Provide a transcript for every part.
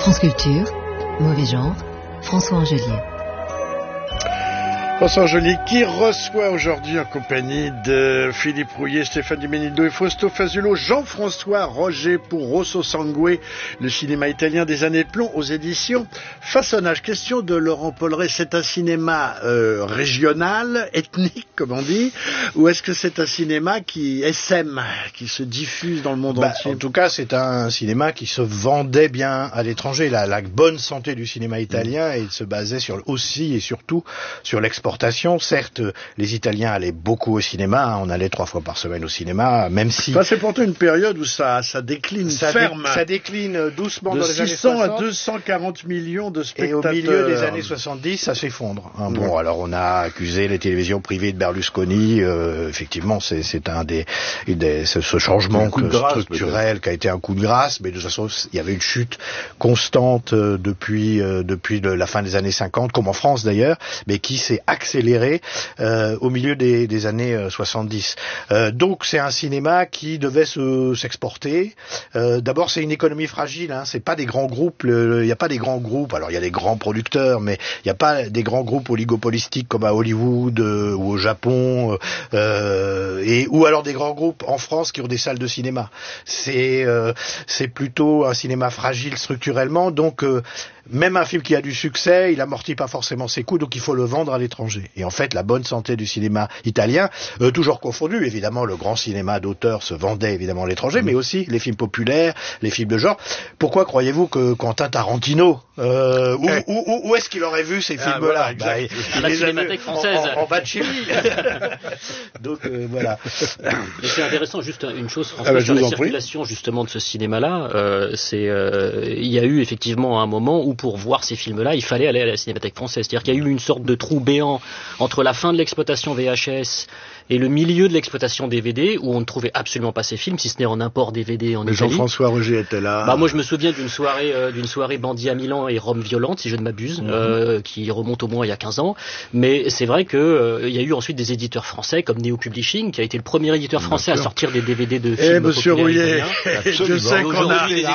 France Culture, Mauvais Genre, François Angelier. François Angelier qui reçoit aujourd'hui en compagnie de Philippe Rouillet, Stéphane Dimenido et Fausto Fazulo, Jean-François Roger pour Rosso Sangue, le cinéma italien des années de plomb aux éditions Façonnage. Question de Laurent Polleret, c'est un cinéma régional, ethnique comme on dit, ou est-ce que c'est un cinéma qui essaime, qui se diffuse dans le monde entier? En tout cas, c'est un cinéma qui se vendait bien à l'étranger. La bonne santé du cinéma italien et se basait aussi et surtout sur l'exportation. Certes, les Italiens allaient beaucoup au cinéma, on allait 3 fois par semaine au cinéma, même si... Enfin, c'est pourtant une période où ça décline ferme. Ça décline doucement de dans les années 60. 600 à 240 millions de spectateurs. Et au milieu des années 70, ça s'effondre. Bon, alors on a accusé les télévisions privées de Berlusconi. Effectivement, c'est un ce changement structurel qui a été un coup de grâce, mais de toute façon, il y avait une chute constante depuis la fin des années 50, comme en France d'ailleurs, mais qui s'est accéléré au milieu des années 70. Donc c'est un cinéma qui devait s'exporter. D'abord, c'est une économie fragile, c'est pas des grands groupes, il n'y a pas des grands groupes, alors il y a des grands producteurs, mais il n'y a pas des grands groupes oligopolistiques comme à Hollywood ou au Japon, ou alors des grands groupes en France qui ont des salles de cinéma. C'est plutôt un cinéma fragile structurellement, donc même un film qui a du succès, il amortit pas forcément ses coûts, donc il faut le vendre à l'étranger. Et en fait, la bonne santé du cinéma italien, toujours confondu, évidemment, le grand cinéma d'auteur se vendait évidemment à l'étranger, mais aussi les films populaires, les films de genre. Pourquoi croyez-vous que Quentin Tarantino, où est-ce qu'il aurait vu ces films-là? À la Cinémathèque française. En bas de chez lui. Donc voilà. Mais c'est intéressant, juste une chose, François, sur la circulation justement de ce cinéma-là, il y a eu effectivement un moment où pour voir ces films-là, il fallait aller à la Cinémathèque française. C'est-à-dire qu'il y a eu une sorte de trou béant entre la fin de l'exploitation VHS et le milieu de l'exploitation DVD, où on ne trouvait absolument pas ces films, si ce n'est en import DVD en Italie. Jean-François Roger était là. Moi, je me souviens d'une soirée Bandit à Milan et Rome violente, si je ne m'abuse, qui remonte au moins il y a 15 ans. Mais c'est vrai que il y a eu ensuite des éditeurs français comme Neo Publishing, qui a été le premier éditeur français à sortir des DVD de films. Monsieur Rouillet, je sais qu'on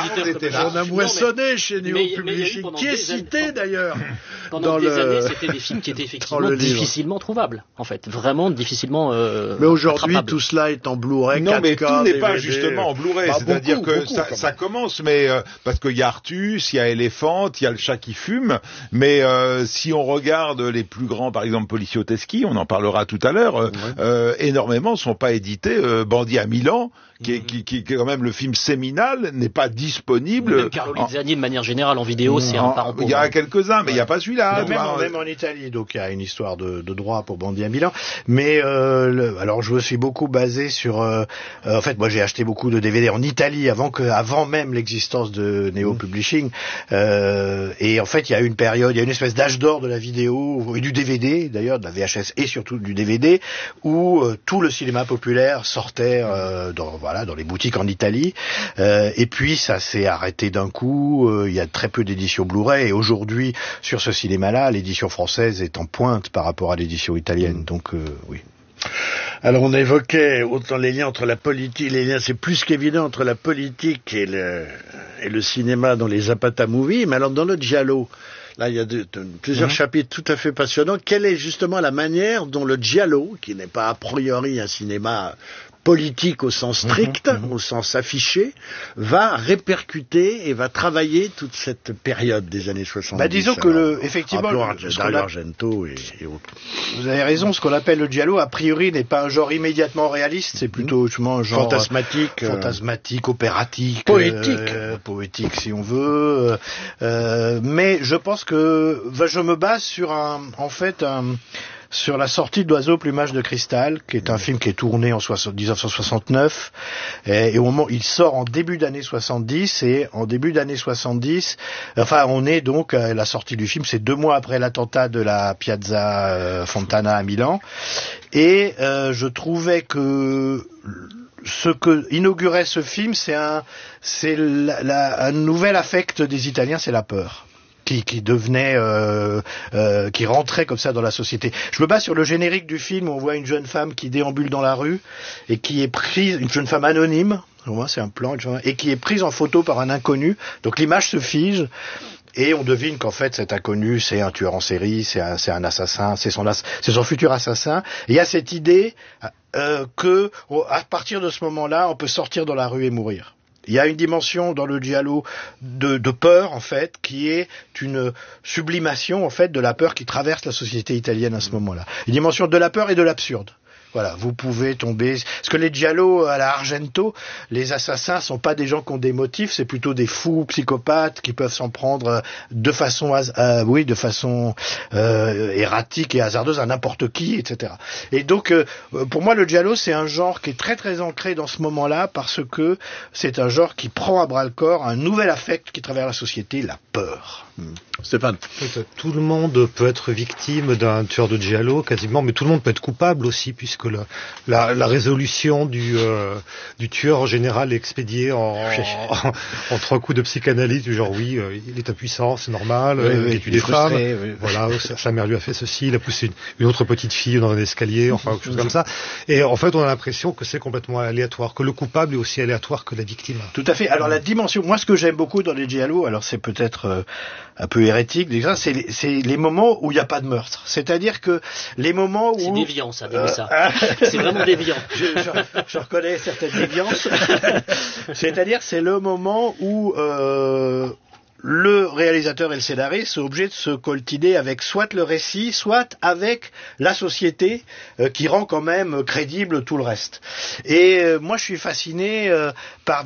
a moissonné chez Neo Publishing, qui est cité d'ailleurs. Pendant des années, c'était des films qui étaient effectivement difficilement trouvables, en fait, vraiment difficilement. Mais aujourd'hui, tout cela est en Blu-ray. Non, 4K, mais tout n'est pas DVD. justement en Blu-ray. C'est-à-dire que ça commence, mais parce qu'il y a Artus, il y a Elephant, il y a le chat qui fume. Mais si on regarde les plus grands, par exemple Policioteschi, on en parlera tout à l'heure, énormément sont pas édités. Bandit à Milan, qui est quand même le film séminal, n'est pas disponible. Même Carlo Lizzani, de manière générale, en vidéo, c'est un parent pauvre. Il y en a quelques-uns, mais il n'y a pas celui-là. Même en Italie, donc il y a une histoire de droit pour Bandit à Milan. Mais alors je me suis beaucoup basé sur... en fait, moi j'ai acheté beaucoup de DVD en Italie avant même l'existence de Neo Publishing. Et en fait, il y a eu une période, il y a une espèce d'âge d'or de la vidéo et du DVD, d'ailleurs, de la VHS et surtout du DVD, où tout le cinéma populaire sortait dans les boutiques en Italie. Et puis ça s'est arrêté d'un coup. Il y a très peu d'éditions Blu-ray. Et aujourd'hui, sur ce cinéma-là, l'édition française est en pointe par rapport à l'édition italienne. Donc oui. Alors on évoquait autant les liens entre la politique, c'est plus qu'évident entre la politique et le cinéma dans les Zapata Movies, mais alors dans le Giallo, là il y a plusieurs chapitres tout à fait passionnants. Quelle est justement la manière dont le Giallo, qui n'est pas a priori un cinéma politique au sens strict, au sens affiché, va répercuter et va travailler toute cette période des années 70. Disons que effectivement, Dario Argento et autres. Vous avez raison, ce qu'on appelle le giallo, a priori, n'est pas un genre immédiatement réaliste, c'est plutôt un genre fantasmatique, opératique, poétique si on veut. Mais je pense que je me base sur sur la sortie d'Oiseau Plumage de Cristal, qui est un film qui est tourné en 1969, et au moment, il sort en début d'année 70, et en début d'année 70, on est donc à la sortie du film, c'est 2 mois après l'attentat de la Piazza Fontana à Milan, et je trouvais que ce que inaugurait ce film, c'est un nouvel affect des Italiens, c'est la peur. qui devenait, qui rentrait comme ça dans la société. Je me base sur le générique du film où on voit une jeune femme qui déambule dans la rue et qui est prise, une jeune femme anonyme, c'est un plan, et qui est prise en photo par un inconnu. Donc l'image se fige. Et on devine qu'en fait cet inconnu c'est un tueur en série, c'est un assassin, c'est son futur assassin. Et il y a cette idée que à partir de ce moment-là, on peut sortir dans la rue et mourir. Il y a une dimension dans le giallo de peur en fait, qui est une sublimation en fait de la peur qui traverse la société italienne à ce moment-là. Une dimension de la peur et de l'absurde. Voilà, vous pouvez tomber. Parce que les giallo à la Argento, les assassins sont pas des gens qui ont des motifs, c'est plutôt des fous psychopathes qui peuvent s'en prendre de façon erratique et hasardeuse à n'importe qui, etc. Et donc, pour moi, le giallo, c'est un genre qui est très très ancré dans ce moment-là parce que c'est un genre qui prend à bras le corps un nouvel affect qui traverse la société, la peur. Stéphane. Tout le monde peut être victime d'un tueur de giallo, quasiment, mais tout le monde peut être coupable aussi, puisque la résolution du tueur en général est expédiée en 3 coups de psychanalyse, du genre il est impuissant, c'est normal, il tue des femmes, voilà, sa mère lui a fait ceci, il a poussé une autre petite fille dans un escalier, enfin quelque chose comme ça. Et en fait, on a l'impression que c'est complètement aléatoire, que le coupable est aussi aléatoire que la victime. Tout à fait. Alors la dimension, moi ce que j'aime beaucoup dans les giallo, alors c'est peut-être un peu hérétique, déjà, c'est les moments où il n'y a pas de meurtre. C'est-à-dire que les moments où... C'est déviant, ça, c'est vraiment déviant. Je reconnais certaines déviances. C'est-à-dire, c'est le moment où le réalisateur et le scénariste sont obligés de se coltiner avec soit le récit, soit avec la société qui rend quand même crédible tout le reste. Et moi, je suis fasciné par